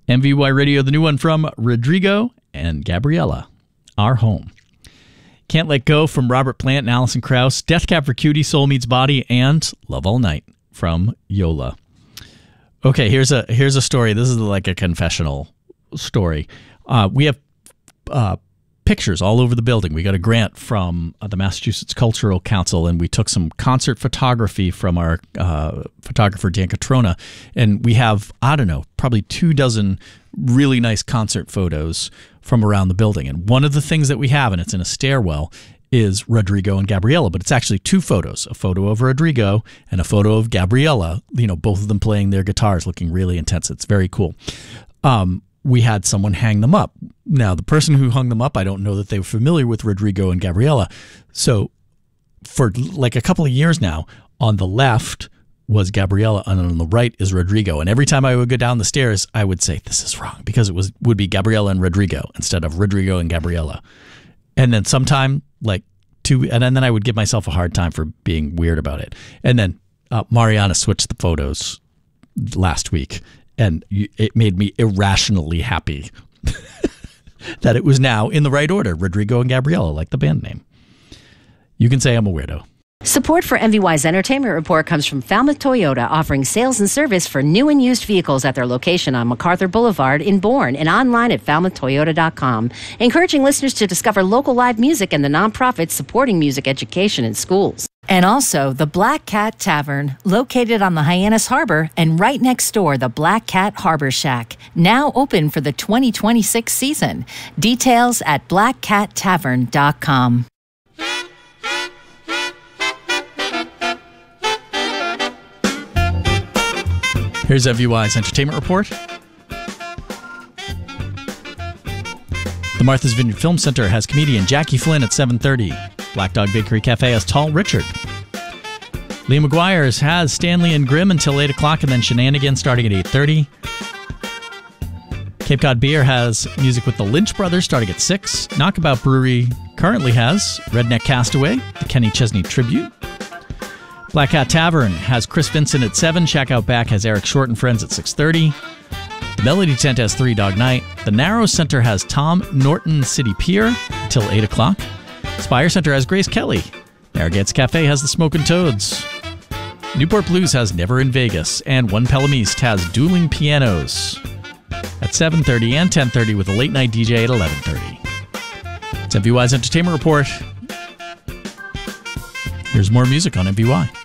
MVY Radio, the new one from Rodrigo and Gabriella, Our Home. Can't Let Go from Robert Plant and Alison Krauss. Death Cab for Cutie, Soul Meets Body, and Love All Night from Yola. Okay, here's a story. This is like a confessional story. We have pictures all over the building. We got a grant from the Massachusetts Cultural Council, and we took some concert photography from our photographer, Dan Catrona, and we have, I don't know, probably 24 really nice concert photos from around the building. And one of the things that we have, and it's in a stairwell, is Rodrigo and Gabriella, but it's actually two photos, a photo of Rodrigo and a photo of Gabriella, both of them playing their guitars, looking really intense. It's very cool. We had someone hang them up. Now, the person who hung them up, I don't know that they were familiar with Rodrigo and Gabriella. So for like a couple of years now, on the left was Gabriella and on the right is Rodrigo. And every time I would go down the stairs, I would say, this is wrong, because would be Gabriella and Rodrigo instead of Rodrigo and Gabriella. And then sometime and then I would give myself a hard time for being weird about it. And then Mariana switched the photos last week, and it made me irrationally happy that it was now in the right order, Rodrigo and Gabriella, like the band name. You can say I'm a weirdo. Support for MVY's Entertainment Report comes from Falmouth Toyota, offering sales and service for new and used vehicles at their location on MacArthur Boulevard in Bourne and online at falmouthtoyota.com, encouraging listeners to discover local live music and the nonprofits supporting music education in schools. And also the Black Cat Tavern, located on the Hyannis Harbor and right next door, the Black Cat Harbor Shack, now open for the 2026 season. Details at blackcattavern.com. Here's MVY's Entertainment Report. The Martha's Vineyard Film Center has comedian Jackie Flynn at 7:30. Black Dog Bakery Cafe has Tall Richard. Lee McGuire's has Stanley and Grimm until 8 o'clock, and then Shenanigans starting at 8:30. Cape Cod Beer has music with the Lynch Brothers starting at 6. Knockabout Brewery currently has Redneck Castaway, the Kenny Chesney Tribute. Black Cat Tavern has Chris Vincent at 7. Shack Out Back has Eric Short and Friends at 6:30. The Melody Tent has Three Dog Night. The Narrows Center has Tom Norton City Pier until 8 o'clock. Spire Center has Grace Kelly. Narragansett's Cafe has the Smokin' Toads. Newport Blues has Never in Vegas. And One Pelham East has Dueling Pianos at 7:30 and 10:30 with a late night DJ at 11:30. It's MVY's Entertainment Report. Here's more music on MVY.